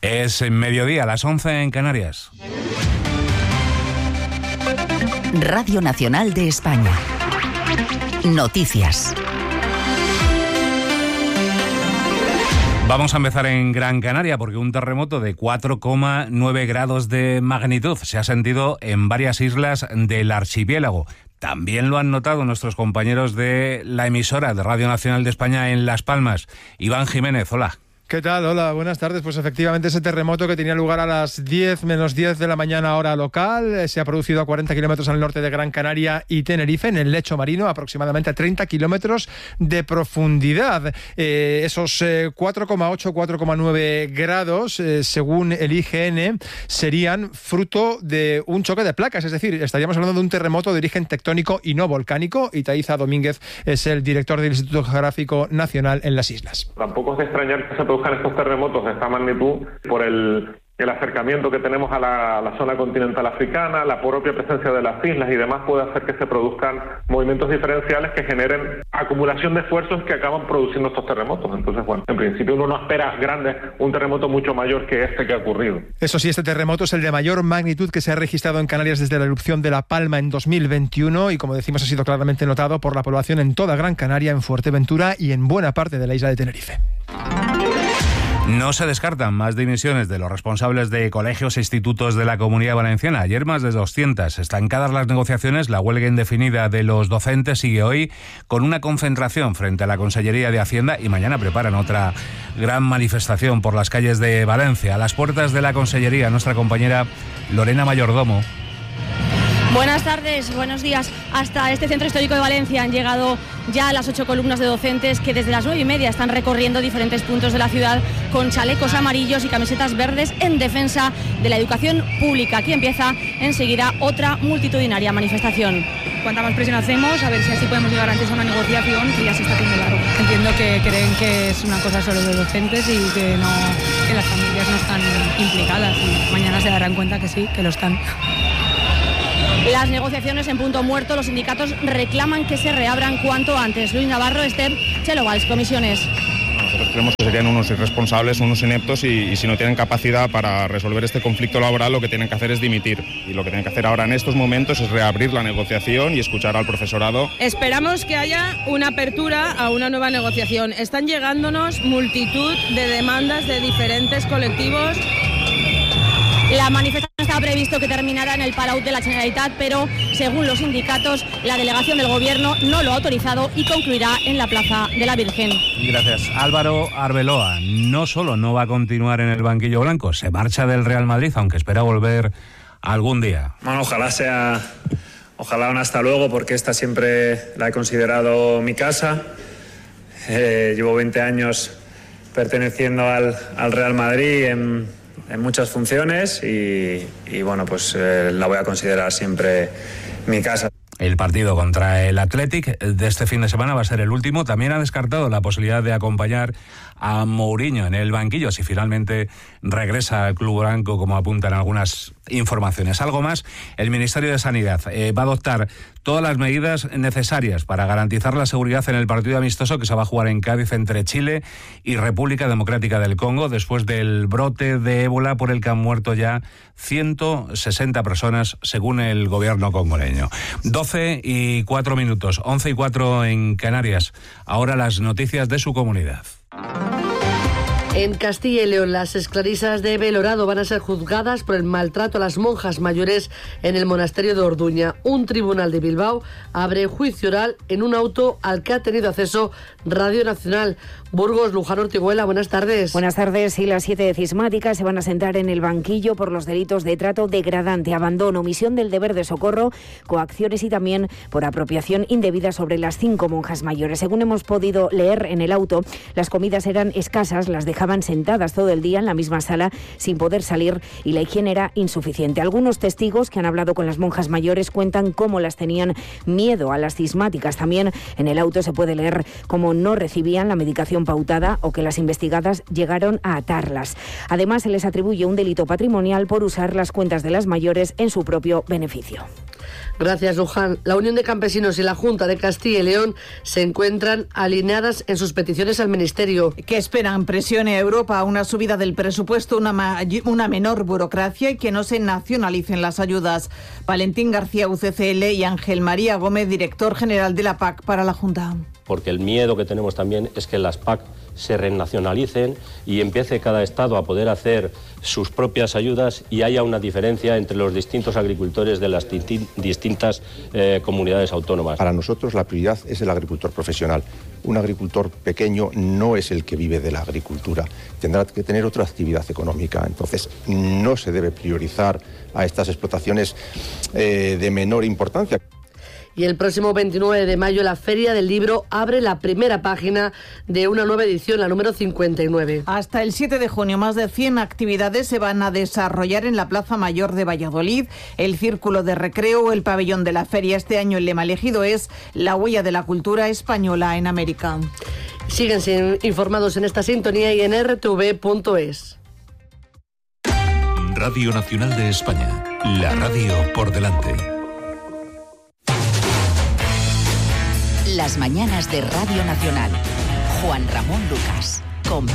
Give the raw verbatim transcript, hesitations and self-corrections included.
Es mediodía, a las once en Canarias. Radio Nacional de España. Noticias. Vamos a empezar en Gran Canaria porque un terremoto de cuatro coma nueve grados de magnitud se ha sentido en varias islas del archipiélago. También lo han notado nuestros compañeros de la emisora de Radio Nacional de España en Las Palmas. Iván Jiménez, hola. ¿Qué tal? Hola, buenas tardes. Pues efectivamente ese terremoto que tenía lugar a las diez menos diez de la mañana hora local eh, se ha producido a cuarenta kilómetros al norte de Gran Canaria y Tenerife, en el lecho marino, aproximadamente a treinta kilómetros de profundidad. Eh, esos eh, cuatro coma ocho, cuatro coma nueve grados, eh, según el I G N, serían fruto de un choque de placas, es decir, estaríamos hablando de un terremoto de origen tectónico y no volcánico. Itaiza Domínguez es el director del Instituto Geográfico Nacional en las islas. Tampoco es de extrañar que se produzcan estos terremotos de esta magnitud por el, el acercamiento que tenemos a la, a la zona continental africana, la propia presencia de las islas y demás puede hacer que se produzcan movimientos diferenciales que generen acumulación de esfuerzos que acaban produciendo estos terremotos. Entonces, bueno, en principio uno no espera grandes, un terremoto mucho mayor que este que ha ocurrido. Eso sí, este terremoto es el de mayor magnitud que se ha registrado en Canarias desde la erupción de La Palma en dos mil veintiuno y, como decimos, ha sido claramente notado por la población en toda Gran Canaria, en Fuerteventura y en buena parte de la isla de Tenerife. No se descartan más dimisiones de los responsables de colegios e institutos de la Comunidad Valenciana. Ayer más de doscientas. Estancadas las negociaciones, la huelga indefinida de los docentes sigue hoy con una concentración frente a la Consellería de Hacienda y mañana preparan otra gran manifestación por las calles de Valencia. A las puertas de la Consellería, nuestra compañera Lorena Mayordomo. Buenas tardes, buenos días. Hasta este centro histórico de Valencia han llegado ya las ocho columnas de docentes que desde las nueve y media están recorriendo diferentes puntos de la ciudad con chalecos amarillos y camisetas verdes en defensa de la educación pública. Aquí empieza enseguida otra multitudinaria manifestación. Cuanta más presión hacemos, a ver si así podemos llegar antes a una negociación que ya se está haciendo largo. Entiendo que creen que es una cosa solo de docentes y que, no, que las familias no están implicadas y mañana se darán cuenta que sí, que lo están. Las negociaciones en punto muerto, los sindicatos reclaman que se reabran cuanto antes. Luis Navarro, Esther, Chelo Valls, comisiones. Nosotros creemos que serían unos irresponsables, unos ineptos y, y si no tienen capacidad para resolver este conflicto laboral, lo que tienen que hacer es dimitir. Y lo que tienen que hacer ahora en estos momentos es reabrir la negociación y escuchar al profesorado. Esperamos que haya una apertura a una nueva negociación. Están llegándonos multitud de demandas de diferentes colectivos. La manifestación estaba previsto que terminara en el Palau de la Generalitat, pero según los sindicatos, la delegación del Gobierno no lo ha autorizado y concluirá en la Plaza de la Virgen. Gracias. Álvaro Arbeloa no solo no va a continuar en el banquillo blanco, se marcha del Real Madrid, aunque espera volver algún día. Bueno, ojalá sea, ojalá un hasta luego, porque esta siempre la he considerado mi casa. Eh, llevo veinte años perteneciendo al, al Real Madrid en... en muchas funciones y, y bueno, pues eh, la voy a considerar siempre mi casa. El partido contra el Athletic de este fin de semana va a ser el último. También ha descartado la posibilidad de acompañar a Mourinho en el banquillo si finalmente regresa al club blanco, como apuntan algunas informaciones. Algo más, el Ministerio de Sanidad eh, va a adoptar todas las medidas necesarias para garantizar la seguridad en el partido amistoso que se va a jugar en Cádiz entre Chile y República Democrática del Congo después del brote de ébola por el que han muerto ya ciento sesenta personas según el gobierno congoleño. doce y cuatro minutos, once y cuatro en Canarias. Ahora las noticias de su comunidad. En Castilla y León, las esclarisas de Belorado van a ser juzgadas por el maltrato a las monjas mayores en el monasterio de Orduña. Un tribunal de Bilbao abre juicio oral en un auto al que ha tenido acceso Radio Nacional. Burgos, Luján, Ortiguela, buenas tardes. Buenas tardes. Y las siete cismáticas se van a sentar en el banquillo por los delitos de trato degradante, abandono, omisión del deber de socorro, coacciones y también por apropiación indebida sobre las cinco monjas mayores. Según hemos podido leer en el auto, las comidas eran escasas, las dejaban sentadas todo el día en la misma sala sin poder salir y la higiene era insuficiente. Algunos testigos que han hablado con las monjas mayores cuentan cómo las tenían miedo a las cismáticas. También en el auto se puede leer cómo no recibían la medicación pautada o que las investigadas llegaron a atarlas. Además, se les atribuye un delito patrimonial por usar las cuentas de las mayores en su propio beneficio. Gracias, Luján. La Unión de Campesinos y la Junta de Castilla y León se encuentran alineadas en sus peticiones al Ministerio. Que esperan presione a Europa a una subida del presupuesto, una, ma- una menor burocracia y que no se nacionalicen las ayudas. Valentín García, U C C L, y Ángel María Gómez, director general de la P A C para la Junta. Porque el miedo que tenemos también es que las P A C se renacionalicen y empiece cada Estado a poder hacer sus propias ayudas y haya una diferencia entre los distintos agricultores de las distin- distintas eh, comunidades autónomas. Para nosotros la prioridad es el agricultor profesional. Un agricultor pequeño no es el que vive de la agricultura, tendrá que tener otra actividad económica. Entonces no se debe priorizar a estas explotaciones eh, de menor importancia. Y el próximo veintinueve de mayo la Feria del Libro abre la primera página de una nueva edición, la número cincuenta y nueve. Hasta el siete de junio, más de cien actividades se van a desarrollar en la Plaza Mayor de Valladolid, el Círculo de Recreo o el Pabellón de la Feria. Este año el lema elegido es La huella de la cultura española en América. Síguense informados en esta sintonía y en r t v punto es. Radio Nacional de España, la radio por delante. Las mañanas de Radio Nacional. Juan Ramón Lucas.